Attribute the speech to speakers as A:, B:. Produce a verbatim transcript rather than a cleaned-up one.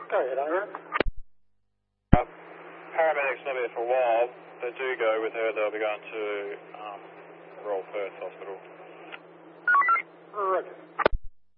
A: Go ahead, over.
B: Uh, paramedics not here for a while. They do go with her. They'll be going to um, Royal Perth Hospital.
A: Roger.